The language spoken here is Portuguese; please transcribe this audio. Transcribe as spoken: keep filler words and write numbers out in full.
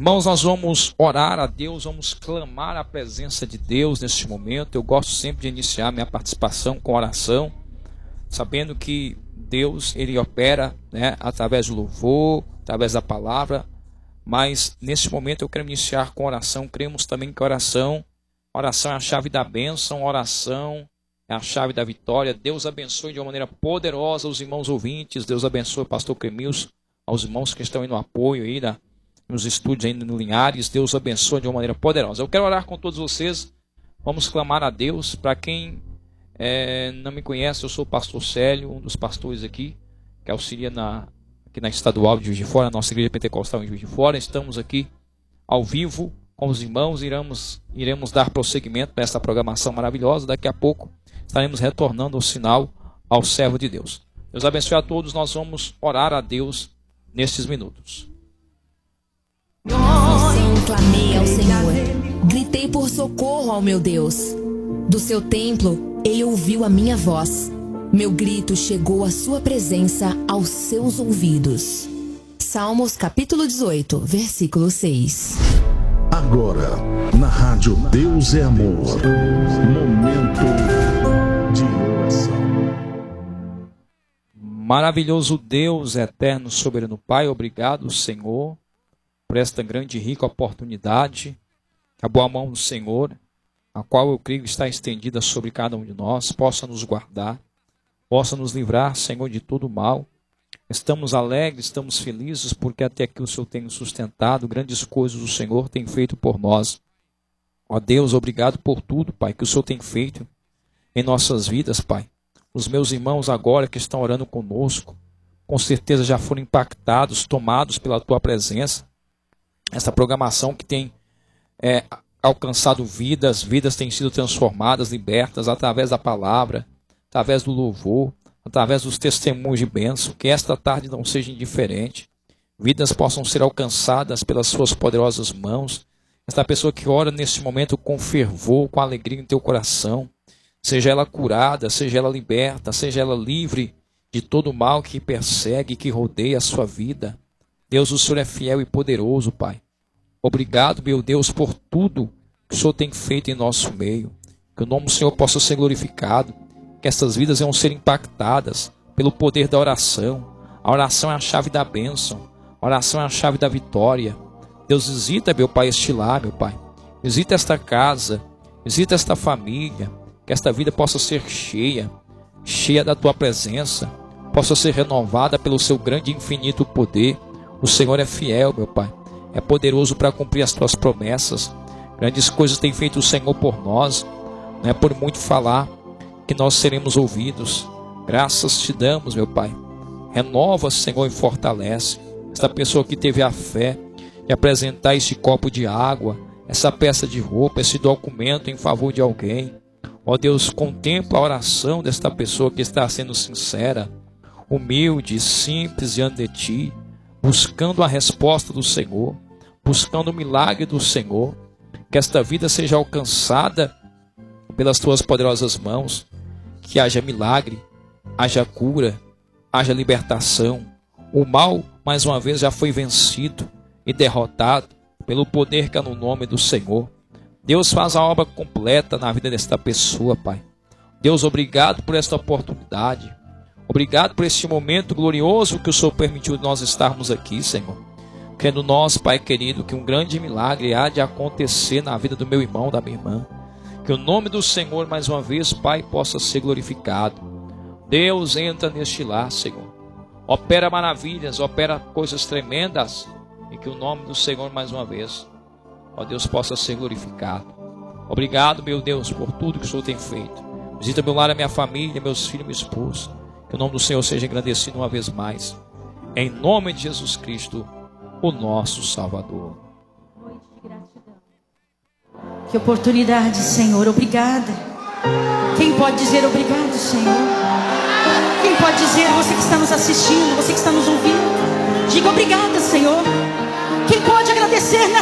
Irmãos, nós vamos orar a Deus, vamos clamar a presença de Deus neste momento. Eu gosto sempre de iniciar minha participação com oração, sabendo que Deus, Ele opera, né, através do louvor, através da palavra. Mas neste momento eu quero iniciar com oração. Cremos também que oração, oração é a chave da bênção, oração é a chave da vitória. Deus abençoe de uma maneira poderosa os irmãos ouvintes. Deus abençoe o pastor Cremilson, aos irmãos que estão aí no apoio aí, né, nos estúdios ainda no Linhares. Deus abençoe de uma maneira poderosa. Eu quero orar com todos vocês. Vamos clamar a Deus. Para quem é, não me conhece, eu sou o pastor Célio, um dos pastores aqui, que auxilia na, aqui na Estadual de Juiz de Fora, nossa igreja pentecostal em Juiz de Fora. Estamos aqui ao vivo com os irmãos. Iremos, iremos dar prosseguimento para essa programação maravilhosa. Daqui a pouco estaremos retornando o sinal ao servo de Deus. Deus abençoe a todos. Nós vamos orar a Deus nestes minutos. Então clamei ao Senhor, gritei por socorro ao meu Deus. Do seu templo ele ouviu a minha voz. Meu grito chegou à sua presença, aos seus ouvidos. Salmos capítulo dezoito, versículo seis. Agora, na rádio Deus é Amor, momento de oração. Maravilhoso Deus, eterno, soberano Pai, obrigado, Senhor, por esta grande e rica oportunidade, que a boa mão do Senhor, a qual eu creio está estendida sobre cada um de nós, possa nos guardar, possa nos livrar, Senhor, de todo mal. Estamos alegres, estamos felizes, porque até aqui o Senhor tem nos sustentado, grandes coisas o Senhor tem feito por nós. Ó Deus, obrigado por tudo, Pai, que o Senhor tem feito em nossas vidas, Pai. Os meus irmãos agora que estão orando conosco, com certeza já foram impactados, tomados pela Tua presença. Essa programação que tem é, alcançado vidas, vidas têm sido transformadas, libertas através da palavra, através do louvor, através dos testemunhos de bênção. Que esta tarde não seja indiferente, vidas possam ser alcançadas pelas suas poderosas mãos. Esta pessoa que ora neste momento com fervor, com alegria em teu coração, seja ela curada, seja ela liberta, seja ela livre de todo o mal que persegue, que rodeia a sua vida. Deus, o Senhor é fiel e poderoso, Pai. Obrigado, meu Deus, por tudo que o Senhor tem feito em nosso meio. Que o nome do Senhor possa ser glorificado. Que essas vidas venham ser impactadas pelo poder da oração. A oração é a chave da bênção. A oração é a chave da vitória. Deus, visita, meu Pai, este lar, meu Pai. Visita esta casa. Visita esta família. Que esta vida possa ser cheia, cheia da Tua presença. Possa ser renovada pelo Seu grande e infinito poder. O Senhor é fiel, meu Pai. É poderoso para cumprir as Tuas promessas. Grandes coisas tem feito o Senhor por nós. Não é por muito falar que nós seremos ouvidos. Graças te damos, meu Pai. Renova, Senhor, e fortalece esta pessoa que teve a fé de apresentar este copo de água, essa peça de roupa, esse documento em favor de alguém. Ó Deus, contempla a oração desta pessoa que está sendo sincera, humilde, simples diante de Ti, buscando a resposta do Senhor, buscando o milagre do Senhor. Que esta vida seja alcançada pelas Tuas poderosas mãos. Que haja milagre, haja cura, haja libertação. O mal, mais uma vez, já foi vencido e derrotado pelo poder que há no nome do Senhor. Deus, faz a obra completa na vida desta pessoa, Pai. Deus, obrigado por esta oportunidade. Obrigado por este momento glorioso que o Senhor permitiu nós estarmos aqui, Senhor. Crendo nós, Pai querido, que um grande milagre há de acontecer na vida do meu irmão, da minha irmã. Que o nome do Senhor, mais uma vez, Pai, possa ser glorificado. Deus, entra neste lar, Senhor. Opera maravilhas, opera coisas tremendas. E que o nome do Senhor, mais uma vez, ó Deus, possa ser glorificado. Obrigado, meu Deus, por tudo que o Senhor tem feito. Visita meu lar, a minha família, meus filhos e minha esposa. Que o nome do Senhor seja engrandecido uma vez mais. Em nome de Jesus Cristo, o nosso Salvador. Que oportunidade, Senhor, obrigada. Quem pode dizer obrigado, Senhor? Quem pode dizer, você que está nos assistindo, você que está nos ouvindo, diga obrigada, Senhor. Quem pode agradecer nessa